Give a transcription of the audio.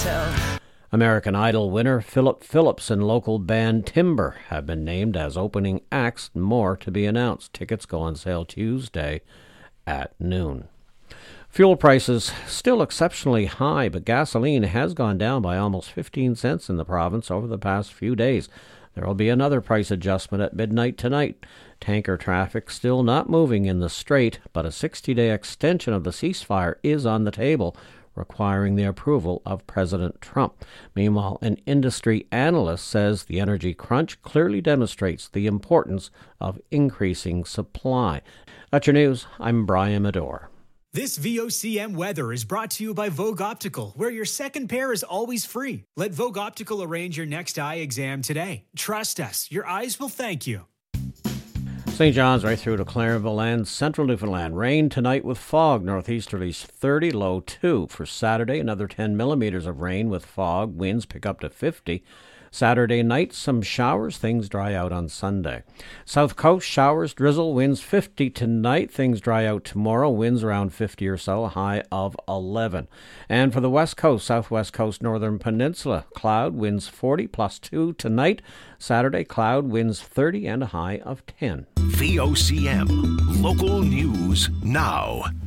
American Idol winner Philip Phillips and local band Timber have been named as opening acts. More to be announced. Tickets go on sale Tuesday at noon. Fuel prices still exceptionally high, but gasoline has gone down by almost 15 cents in the province over the past few days. There will be another price adjustment at midnight tonight. Tanker traffic still not moving in the Strait, but a 60-day extension of the ceasefire is on the table, requiring the approval of President Trump. Meanwhile, an industry analyst says the energy crunch clearly demonstrates the importance of increasing supply. That's your news. I'm Brian Medore. This VOCM weather is brought to you by Vogue Optical, where your second pair is always free. Let Vogue Optical arrange your next eye exam today. Trust us, your eyes will thank you. St. John's right through to Clarenville and central Newfoundland. Rain tonight with fog, northeasterlies 30, low 2. For Saturday, another 10 millimeters of rain with fog. Winds pick up to 50. Saturday night, some showers. Things dry out on Sunday. South Coast, showers, drizzle, winds 50 tonight. Things dry out tomorrow. Winds around 50 or so, a high of 11. And for the West Coast, Southwest Coast, Northern Peninsula, cloud, winds 40 plus 2 tonight. Saturday, cloud, winds 30 and a high of 10. VOCM, local news now.